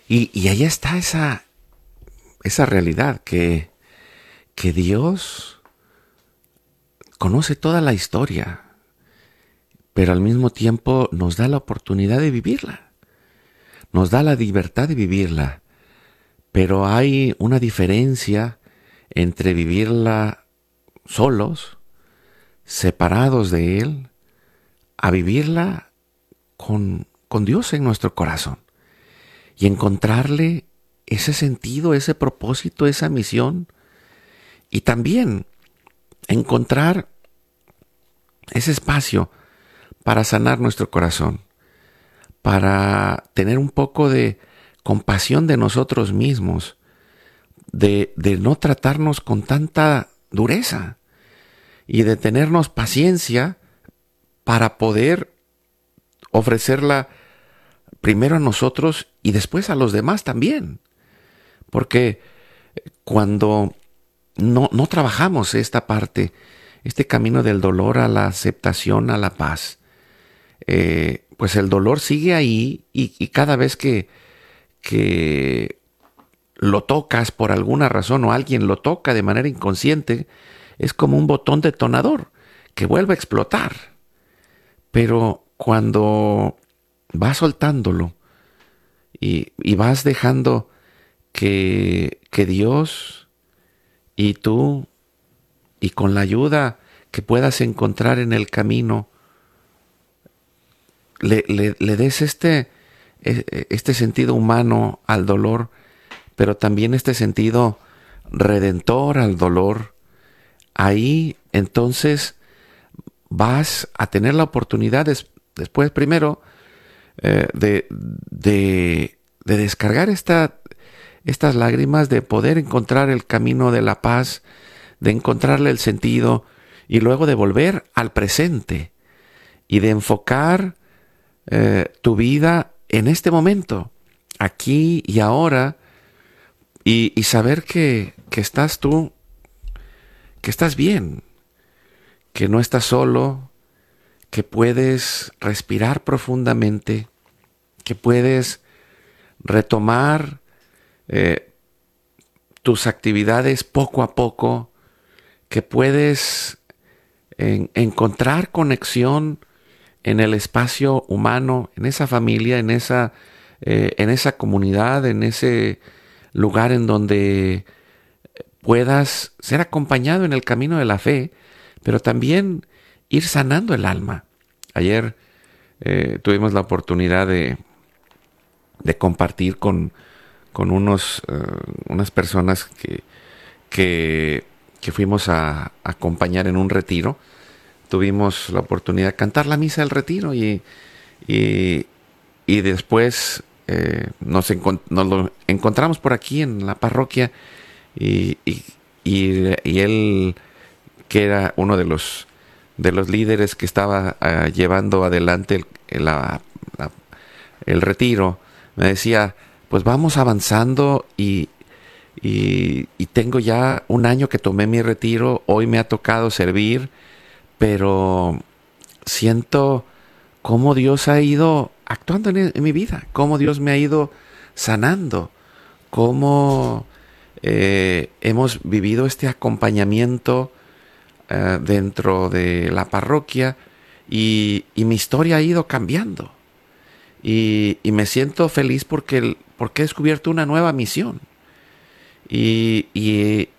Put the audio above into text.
Y ahí está esa realidad que Dios conoce toda la historia, pero al mismo tiempo nos da la oportunidad de vivirla, nos da la libertad de vivirla, pero hay una diferencia entre vivirla solos, separados de Él, a vivirla con Dios en nuestro corazón y encontrarle ese sentido, ese propósito, esa misión, y también encontrar ese espacio para sanar nuestro corazón, para tener un poco de compasión de nosotros mismos, de no tratarnos con tanta dureza y de tenernos paciencia para poder ofrecerla primero a nosotros y después a los demás también. Porque cuando no trabajamos esta parte, este camino del dolor a la aceptación, a la paz, pues el dolor sigue ahí y cada vez que lo tocas por alguna razón o alguien lo toca de manera inconsciente, es como un botón detonador que vuelve a explotar. Pero cuando vas soltándolo y vas dejando que Dios y tú, y con la ayuda que puedas encontrar en el camino, le des este sentido humano al dolor, pero también este sentido redentor al dolor, ahí entonces vas a tener la oportunidad después, primero, de descargar estas lágrimas, de poder encontrar el camino de la paz, de encontrarle el sentido y luego de volver al presente y de enfocar tu vida en este momento, aquí y ahora, y saber que estás tú, que estás bien, que no estás solo, que puedes respirar profundamente, que puedes retomar tus actividades poco a poco, que puedes encontrar conexión en el espacio humano, en esa familia, en esa comunidad, en ese lugar en donde puedas ser acompañado en el camino de la fe, pero también ir sanando el alma. Ayer tuvimos la oportunidad de compartir con unas personas que fuimos a acompañar en un retiro. Tuvimos la oportunidad de cantar la misa del retiro y después nos lo encontramos por aquí en la parroquia y él, que era uno de los líderes que estaba llevando adelante el retiro, me decía, pues vamos avanzando y tengo ya un año que tomé mi retiro, hoy me ha tocado servir, pero siento cómo Dios ha ido actuando en mi vida, cómo Dios me ha ido sanando, cómo hemos vivido este acompañamiento dentro de la parroquia y mi historia ha ido cambiando. Y me siento feliz porque he descubierto una nueva misión. Y